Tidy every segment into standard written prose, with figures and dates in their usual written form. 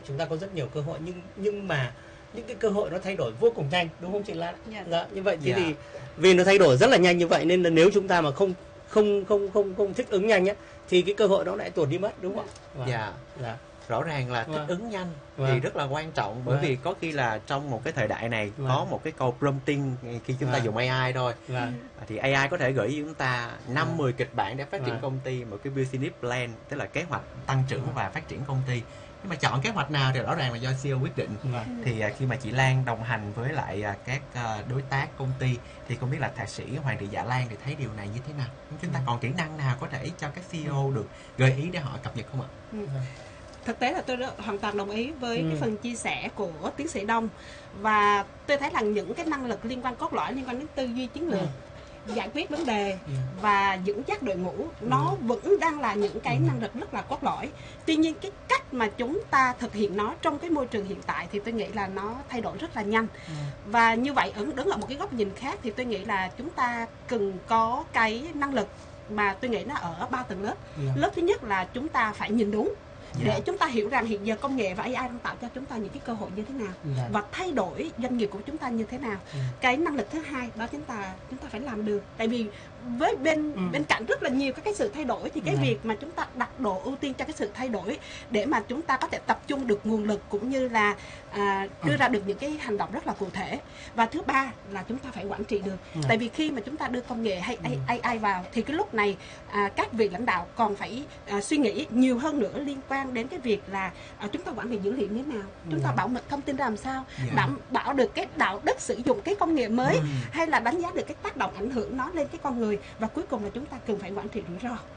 chúng ta có rất nhiều cơ hội, nhưng mà những cái cơ hội nó thay đổi vô cùng nhanh, đúng không chị Lan? Dạ, như vậy thì vì nó thay đổi rất là nhanh như vậy nên là nếu chúng ta mà không thích ứng nhanh nhé thì cái cơ hội đó lại tuột đi mất, đúng không ạ? Dạ. Rõ ràng là thích ứng nhanh thì rất là quan trọng, bởi vì có khi là trong một cái thời đại này có một cái câu prompting khi chúng ta dùng AI thôi, thì AI có thể gửi cho chúng ta 5-10 kịch bản để phát triển công ty, một cái business plan, tức là kế hoạch tăng trưởng và phát triển công ty. Nhưng mà chọn kế hoạch nào thì rõ ràng là do CEO quyết định. Thì khi mà chị Lan đồng hành với lại các đối tác công ty thì không biết là thạc sĩ Hoàng Thị Dạ Lan thì thấy điều này như thế nào? Chúng ta còn kỹ năng nào có thể cho các CEO được gợi ý để họ cập nhật không ạ? Thực tế là tôi hoàn toàn đồng ý với cái phần chia sẻ của tiến sĩ Đông, và tôi thấy là những cái năng lực liên quan cốt lõi, liên quan đến tư duy chiến lược, giải quyết vấn đề và dẫn dắt đội ngũ, nó vẫn đang là những cái năng lực rất là cốt lõi. Tuy nhiên cái cách mà chúng ta thực hiện nó trong cái môi trường hiện tại thì tôi nghĩ là nó thay đổi rất là nhanh. Và như vậy đứng ở một cái góc nhìn khác thì tôi nghĩ là chúng ta cần có cái năng lực mà tôi nghĩ nó ở 3 tầng lớp. Lớp thứ nhất là chúng ta phải nhìn đúng để chúng ta hiểu rằng hiện giờ công nghệ và AI đang tạo cho chúng ta những cái cơ hội như thế nào và thay đổi doanh nghiệp của chúng ta như thế nào. Cái năng lực thứ hai đó chúng ta phải làm được, tại vì với bên cạnh rất là nhiều các cái sự thay đổi thì cái việc mà chúng ta đặt độ ưu tiên cho cái sự thay đổi để mà chúng ta có thể tập trung được nguồn lực cũng như là đưa ra được những cái hành động rất là cụ thể. Và thứ ba là chúng ta phải quản trị được, tại vì khi mà chúng ta đưa công nghệ hay AI vào thì cái lúc này các vị lãnh đạo còn phải suy nghĩ nhiều hơn nữa liên quan đến cái việc là chúng ta quản lý dữ liệu như thế nào, chúng ta bảo mật thông tin ra làm sao, đảm bảo được cái đạo đức sử dụng cái công nghệ mới, hay là đánh giá được cái tác động ảnh hưởng nó lên cái con người, và cuối cùng là chúng ta cần phải quản trị rủi ro.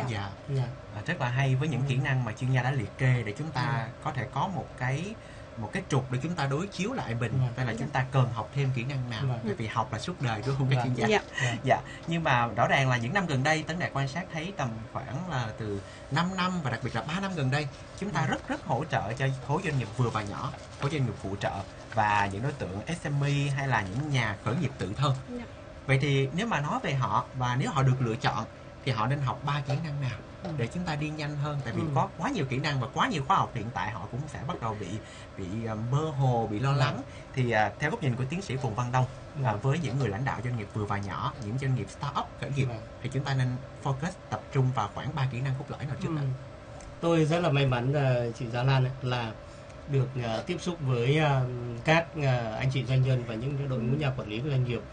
Rất là hay với những kỹ năng mà chuyên gia đã liệt kê để chúng ta có thể có một cái trục để chúng ta đối chiếu lại mình, hay là chúng ta cần học thêm kỹ năng nào, tại vì học là suốt đời, đúng không các chuyên gia? Nhưng mà rõ ràng là những năm gần đây Tấn Đạt quan sát thấy tầm khoảng là từ 5 năm và đặc biệt là 3 năm gần đây chúng ta rất hỗ trợ cho khối doanh nghiệp vừa và nhỏ, khối doanh nghiệp phụ trợ và những đối tượng SME hay là những nhà khởi nghiệp tự thân. Vậy thì nếu mà nói về họ và nếu họ được lựa chọn thì họ nên học 3 kỹ năng nào để chúng ta đi nhanh hơn, tại vì có quá nhiều kỹ năng và quá nhiều khóa học hiện tại họ cũng sẽ bắt đầu bị mơ hồ, bị lo lắng. Thì theo góc nhìn của tiến sĩ Phùng Văn Đông, với những người lãnh đạo doanh nghiệp vừa và nhỏ, những doanh nghiệp start-up khởi nghiệp thì chúng ta nên focus, tập trung vào khoảng 3 kỹ năng cốt lõi nào trước nào? Tôi rất là may mắn chị Dạ Lan là được tiếp xúc với các anh chị doanh nhân và những đội ngũ nhà quản lý của doanh nghiệp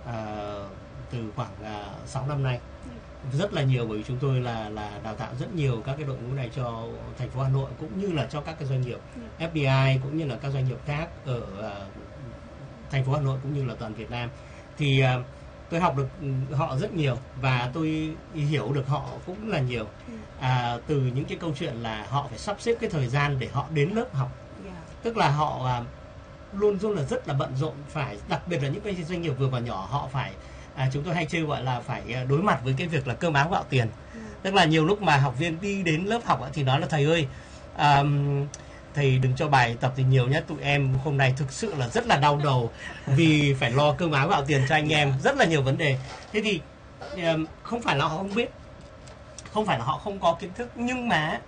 từ khoảng 6 năm nay. Rất là nhiều, bởi vì chúng tôi là đào tạo rất nhiều các cái đội ngũ này cho thành phố Hà Nội cũng như là cho các cái doanh nghiệp FDI cũng như là các doanh nghiệp khác ở thành phố Hà Nội cũng như là toàn Việt Nam. Thì tôi học được họ rất nhiều và tôi hiểu được họ cũng là nhiều. Từ những cái câu chuyện là họ phải sắp xếp cái thời gian để họ đến lớp học. Tức là họ luôn luôn là rất là bận rộn, phải đặc biệt là những cái doanh nghiệp vừa và nhỏ, họ phải chúng tôi hay chơi gọi là phải đối mặt với cái việc là cơm áo gạo tiền. Tức là nhiều lúc mà học viên đi đến lớp học thì nói là thầy ơi, thầy đừng cho bài tập thì nhiều nhé, tụi em hôm nay thực sự là rất là đau đầu vì phải lo cơm áo gạo tiền cho anh em, rất là nhiều vấn đề. Thế thì không phải là họ không biết, không phải là họ không có kiến thức, nhưng mà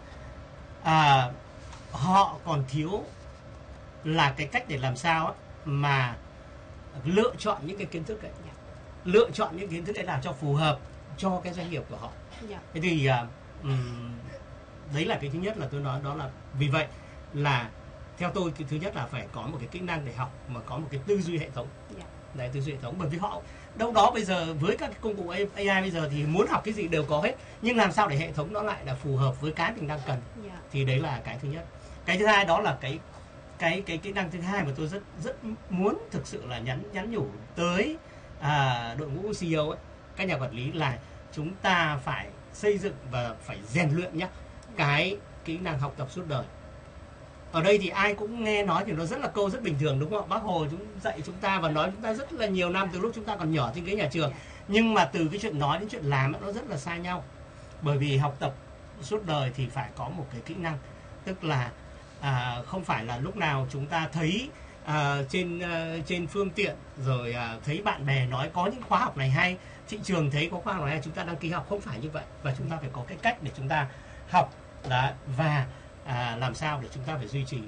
họ còn thiếu là cái cách để làm sao mà lựa chọn những cái kiến thức ấy, lựa chọn những kiến thức ấy nào cho phù hợp cho cái doanh nghiệp của họ. Thế thì đấy là cái thứ nhất là tôi nói, đó là vì vậy là theo tôi cái thứ nhất là phải có một cái kỹ năng để học mà có một cái tư duy hệ thống. Đấy, tư duy hệ thống, bởi vì họ đâu đó bây giờ với các cái công cụ AI bây giờ thì muốn học cái gì đều có hết, nhưng làm sao để hệ thống nó lại là phù hợp với cái mình đang cần. Thì đấy là cái thứ nhất. Cái thứ hai đó là cái kỹ năng thứ hai mà tôi rất muốn thực sự là nhắn nhủ tới đội ngũ CEO ấy, các nhà quản lý, là chúng ta phải xây dựng và phải rèn luyện nhé cái kỹ năng học tập suốt đời. Ở đây thì ai cũng nghe nói thì nó rất là câu rất bình thường, đúng không ạ? Bác Hồ dạy chúng ta và nói chúng ta rất là nhiều năm từ lúc chúng ta còn nhỏ trên ghế nhà trường. Nhưng mà từ cái chuyện nói đến chuyện làm nó rất là xa nhau. Bởi vì học tập suốt đời thì phải có một cái kỹ năng, tức là không phải là lúc nào chúng ta thấy trên phương tiện rồi thấy bạn bè nói có những khóa học này hay, thị trường thấy có khóa học này hay, chúng ta đăng ký học. Không phải như vậy, và chúng ta phải có cái cách để chúng ta học đó, và làm sao để chúng ta phải duy trì